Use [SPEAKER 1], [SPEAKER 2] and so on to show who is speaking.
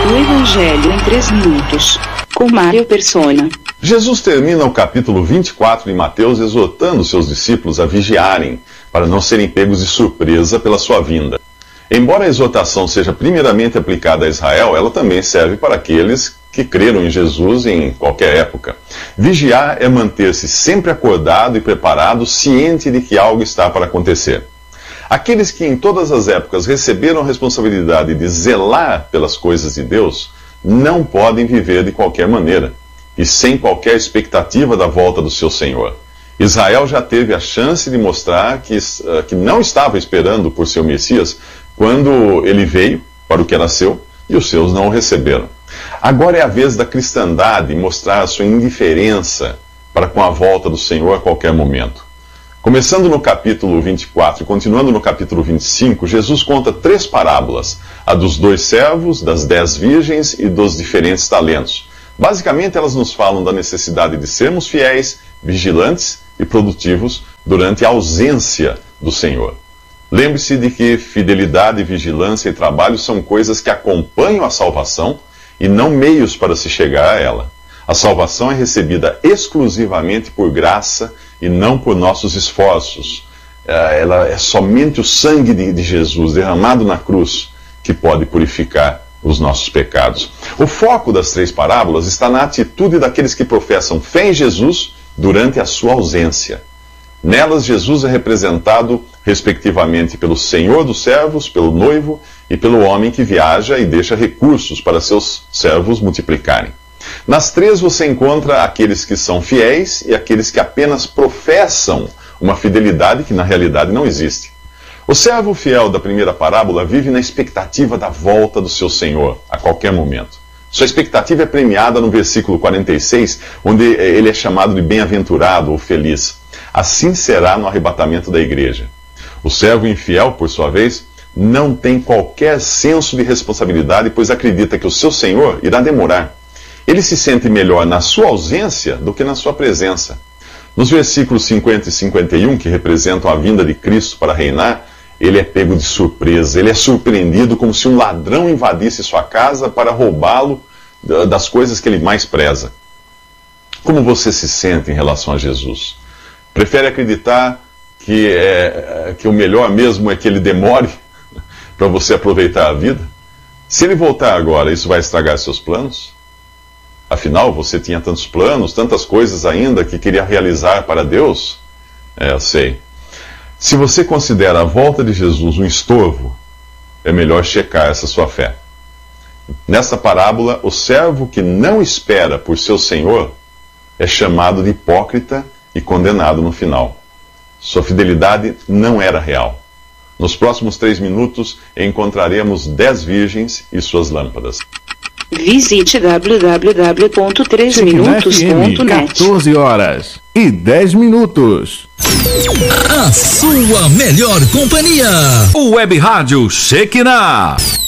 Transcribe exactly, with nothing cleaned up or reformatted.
[SPEAKER 1] O Evangelho em três minutos, com Mário Persona.
[SPEAKER 2] Jesus termina o capítulo vinte e quatro de Mateus exortando seus discípulos a vigiarem, para não serem pegos de surpresa pela sua vinda. Embora a exortação seja primeiramente aplicada a Israel, ela também serve para aqueles que creram em Jesus em qualquer época. Vigiar é manter-se sempre acordado e preparado, ciente de que algo está para acontecer. Aqueles que em todas as épocas receberam a responsabilidade de zelar pelas coisas de Deus, não podem viver de qualquer maneira, e sem qualquer expectativa da volta do seu Senhor. Israel já teve a chance de mostrar que, uh, que não estava esperando por seu Messias quando ele veio para o que era seu e os seus não o receberam. Agora é a vez da cristandade mostrar a sua indiferença para com a volta do Senhor a qualquer momento. Começando no capítulo vinte e quatro e continuando no capítulo vinte e cinco, Jesus conta três parábolas, a dos dois servos, das dez virgens e dos diferentes talentos. Basicamente, elas nos falam da necessidade de sermos fiéis, vigilantes e produtivos durante a ausência do Senhor. Lembre-se de que fidelidade, vigilância e trabalho são coisas que acompanham a salvação e não meios para se chegar a ela. A salvação é recebida exclusivamente por graça e não por nossos esforços. Ela é somente o sangue de Jesus derramado na cruz que pode purificar os nossos pecados. O foco das três parábolas está na atitude daqueles que professam fé em Jesus durante a sua ausência. Nelas, Jesus é representado, respectivamente, pelo Senhor dos servos, pelo noivo e pelo homem que viaja e deixa recursos para seus servos multiplicarem. Nas três você encontra aqueles que são fiéis e aqueles que apenas professam uma fidelidade que na realidade não existe. O servo fiel da primeira parábola vive na expectativa da volta do seu Senhor a qualquer momento. Sua expectativa é premiada no versículo quarenta e seis, onde ele é chamado de bem-aventurado ou feliz. Assim será no arrebatamento da igreja. O servo infiel, por sua vez, não tem qualquer senso de responsabilidade, pois acredita que o seu Senhor irá demorar. Ele se sente melhor na sua ausência do que na sua presença. Nos versículos cinquenta e cinquenta e um, que representam a vinda de Cristo para reinar, ele é pego de surpresa, ele é surpreendido como se um ladrão invadisse sua casa para roubá-lo das coisas que ele mais preza. Como você se sente em relação a Jesus? Prefere acreditar que, é, que o melhor mesmo é que ele demore para você aproveitar a vida? Se ele voltar agora, isso vai estragar seus planos? Afinal, você tinha tantos planos, tantas coisas ainda que queria realizar para Deus? É, eu sei. Se você considera a volta de Jesus um estorvo, é melhor checar essa sua fé. Nesta parábola, o servo que não espera por seu Senhor é chamado de hipócrita e condenado no final. Sua fidelidade não era real. Nos próximos três minutos, encontraremos dez virgens e suas lâmpadas.
[SPEAKER 1] Visite w w w ponto três minutos ponto net.
[SPEAKER 3] quatorze horas e dez minutos.
[SPEAKER 4] A sua melhor companhia.
[SPEAKER 3] O Web Rádio Shekinah.